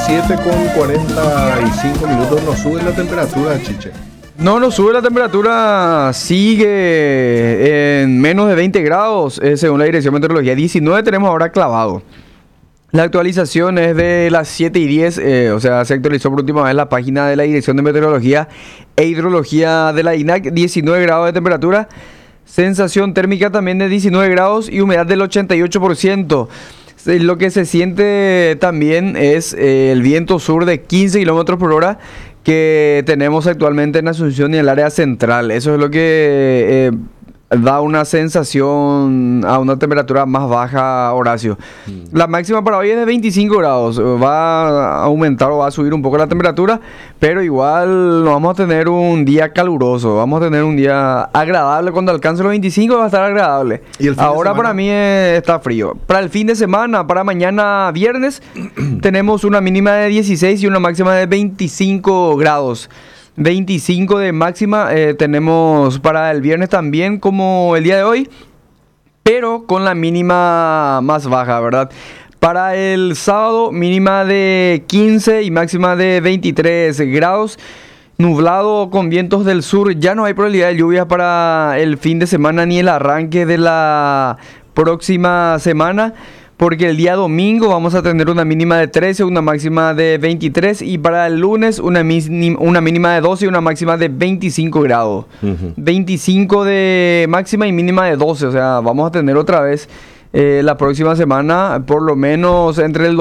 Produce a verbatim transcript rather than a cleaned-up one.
siete con cuarenta y cinco minutos. ¿No sube la temperatura, Chiche? No, no sube la temperatura, sigue en menos de veinte grados, eh, según la Dirección de Meteorología. diecinueve tenemos ahora clavado. La actualización es de las siete y diez, eh, o sea, se actualizó por última vez la página de la Dirección de Meteorología e Hidrología de la I N A C, diecinueve grados de temperatura, sensación térmica también de diecinueve grados y humedad del ochenta y ocho por ciento. Lo que se siente también es eh, el viento sur de quince kilómetros por hora que tenemos actualmente en Asunción y en el área central. Eso es lo que eh, da una sensación a una temperatura más baja, Horacio. Mm. La máxima para hoy es de veinticinco grados. Va a aumentar o va a subir un poco la temperatura, pero igual no vamos a tener un día caluroso. Vamos a tener un día agradable. Cuando alcance los veinticinco va a estar agradable. ¿Y el fin Ahora para mí es, está frío. Para el fin de semana, para mañana viernes, tenemos una mínima de dieciséis y una máxima de veinticinco grados. veinticinco de máxima eh, tenemos para el viernes también como el día de hoy, pero con la mínima más baja, ¿verdad? Para el sábado mínima de quince y máxima de veintitrés grados, nublado con vientos del sur. Ya no hay probabilidad de lluvia para el fin de semana ni el arranque de la próxima semana, porque el día domingo vamos a tener una mínima de trece, una máxima de veintitrés, y para el lunes una, mínima, una mínima de doce y una máxima de veinticinco grados. Uh-huh. veinticinco de máxima y mínima de doce, o sea, vamos a tener otra vez eh, la próxima semana, por lo menos entre el